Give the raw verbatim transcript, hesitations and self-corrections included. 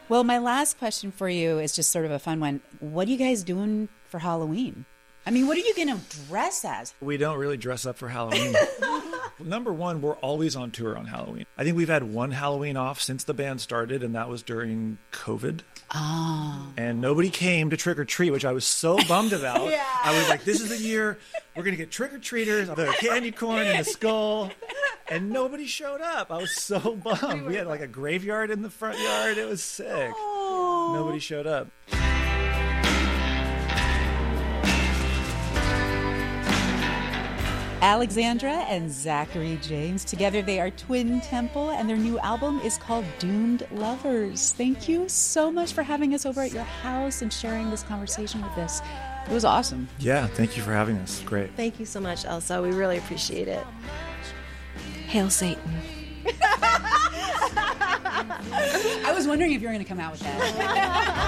Well, my last question for you is just sort of a fun one. What are you guys doing for Halloween? I mean, what are you going to dress as? We don't really dress up for Halloween. Number one, we're always on tour on Halloween. I think we've had one Halloween off since the band started, and that was during COVID. Oh. And nobody came to trick or treat, which I was so bummed about. Yeah. I was like, this is the year we're going to get trick or treaters, the candy corn and the skull. And nobody showed up. I was so bummed. We had like a graveyard in the front yard. It was sick. Oh. Nobody showed up. Alexandra and Zachary James. Together they are Twin Temple, and their new album is called Doomed Lovers. Thank you so much for having us over at your house and sharing this conversation with us. It was awesome. Yeah, thank you for having us. Great. Thank you so much, Elsa. We really appreciate it. Hail Satan. I was wondering if you were going to come out with that.